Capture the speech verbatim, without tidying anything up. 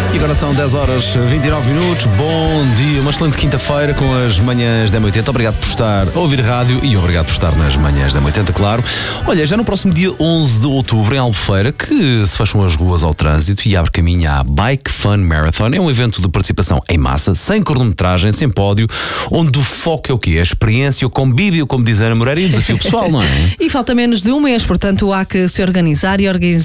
E agora são dez horas e vinte e nove minutos. Bom dia, uma excelente quinta-feira com as manhãs da M oitenta. Obrigado por estar a ouvir rádio e obrigado por estar nas manhãs da M oitenta, claro. Olha, já no próximo dia onze de outubro, em Albufeira, que se fecham as ruas ao trânsito e abre caminho à Bike Fun Marathon. É um evento de participação em massa, sem cronometragem, sem pódio, onde o foco é o quê? A experiência, o convívio, como diz a Ana Moreira, e o desafio pessoal, não é? E falta menos de um mês, portanto há que se organizar e organizar